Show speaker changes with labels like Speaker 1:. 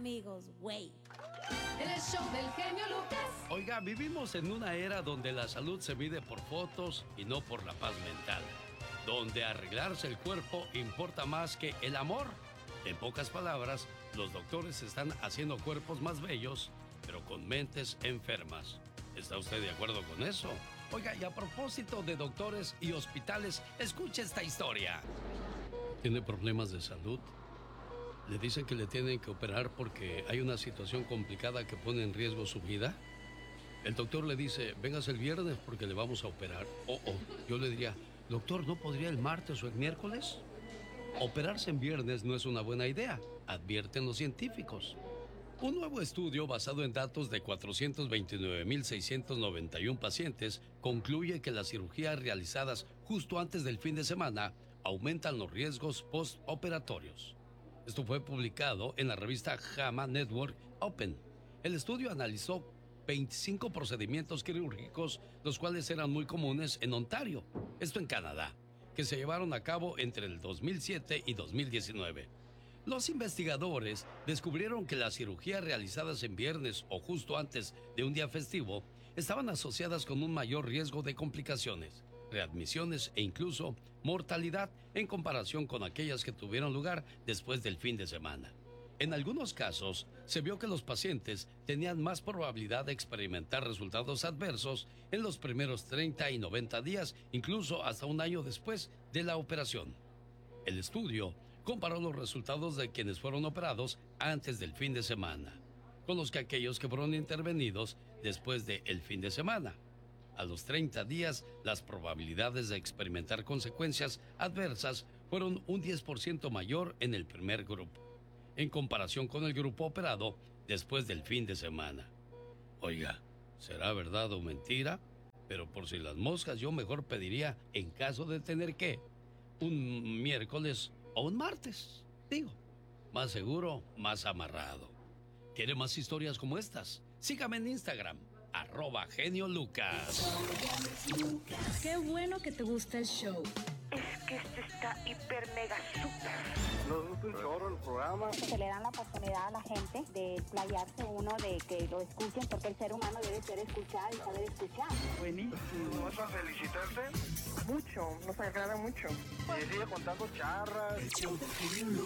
Speaker 1: amigos, güey.
Speaker 2: El show del genio Lucas.
Speaker 3: Oiga, vivimos en una era donde la salud se mide por fotos y no por la paz mental. Donde arreglarse el cuerpo importa más que el amor. En pocas palabras, los doctores están haciendo cuerpos más bellos, pero con mentes enfermas. ¿Está usted de acuerdo con eso? Oiga, y a propósito de doctores y hospitales, escuche esta historia. ¿Tiene problemas de salud? ¿Le dicen que le tienen que operar porque hay una situación complicada que pone en riesgo su vida? El doctor le dice, véngase el viernes porque le vamos a operar. Yo le diría, doctor, ¿no podría el martes o el miércoles? Operarse en viernes no es una buena idea, advierten los científicos. Un nuevo estudio basado en datos de 429.691 pacientes concluye que las cirugías realizadas justo antes del fin de semana aumentan los riesgos postoperatorios. Esto fue publicado en la revista JAMA Network Open. El estudio analizó 25 procedimientos quirúrgicos, los cuales eran muy comunes en Ontario, esto en Canadá, que se llevaron a cabo entre el 2007 y 2019. Los investigadores descubrieron que las cirugías realizadas en viernes o justo antes de un día festivo estaban asociadas con un mayor riesgo de complicaciones, readmisiones e incluso mortalidad en comparación con aquellas que tuvieron lugar después del fin de semana. En algunos casos, se vio que los pacientes tenían más probabilidad de experimentar resultados adversos en los primeros 30 y 90 días, incluso hasta un año después de la operación. El estudio comparó los resultados de quienes fueron operados antes del fin de semana con los que aquellos que fueron intervenidos después del fin de semana. A los 30 días, las probabilidades de experimentar consecuencias adversas fueron un 10% mayor en el primer grupo, en comparación con el grupo operado después del fin de semana. Oiga, ¿será verdad o mentira? Pero por si las moscas, yo mejor pediría, en caso de tener que, un miércoles o un martes. Digo, más seguro, más amarrado. ¿Quiere más historias como estas? Sígame en Instagram, @geniolucas.
Speaker 4: Qué bueno que te gusta el show.
Speaker 5: Es que este está hiper mega super.
Speaker 6: Nos gusta un chorro el programa.
Speaker 7: Se le dan la oportunidad a la gente de playarse uno, de que lo escuchen, porque el ser humano debe ser escuchado y saber escuchar.
Speaker 6: Buenísimo. ¿Vas a felicitarte?
Speaker 5: Mucho, nos agrada mucho.
Speaker 6: Y sigue contando charras.